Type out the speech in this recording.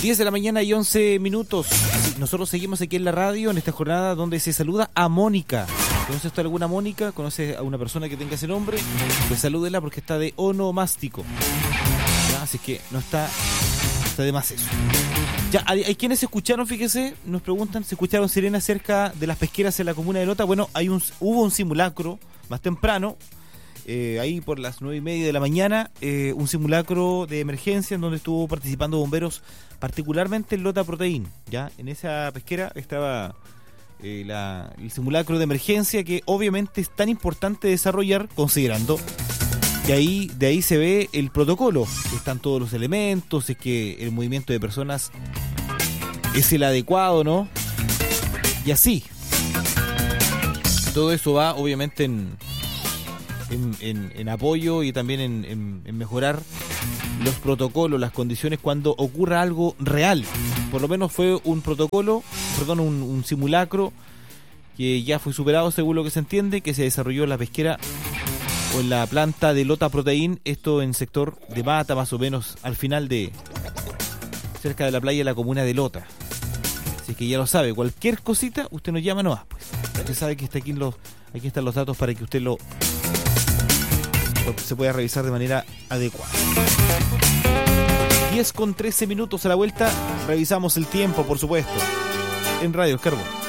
10 de la mañana y 11 minutos. Nosotros seguimos aquí en la radio en esta jornada donde se saluda a Mónica. ¿Conoce usted alguna Mónica? ¿Conoce a una persona que tenga ese nombre? Pues salúdela porque está de onomástico. ¿Ya? Así que no está de más eso. Ya, hay quienes escucharon, fíjese, nos preguntan, ¿se escucharon sirenas cerca de las pesqueras en la comuna de Lota? Bueno, hubo un simulacro más temprano, ahí por las 9:30 de la mañana, un simulacro de emergencia en donde estuvo participando bomberos, particularmente en Lota Proteín. Ya, en esa pesquera estaba el simulacro de emergencia, que obviamente es tan importante desarrollar, considerando que de ahí se ve el protocolo, están todos los elementos, es que el movimiento de personas es el adecuado, ¿no? Y así todo eso va obviamente en apoyo y también en mejorar los protocolos, las condiciones cuando ocurra algo real. Por lo menos fue un simulacro que ya fue superado, según lo que se entiende, que se desarrolló en la pesquera o en la planta de Lota Proteín, esto en sector de Mata, más o menos al final cerca de la playa de la comuna de Lota. Así que ya lo sabe, cualquier cosita usted nos llama nomás, pues. Usted sabe que aquí están los datos para que usted se pueda revisar de manera adecuada. 10:13 a la vuelta, revisamos el tiempo, por supuesto, en Radio Carbón.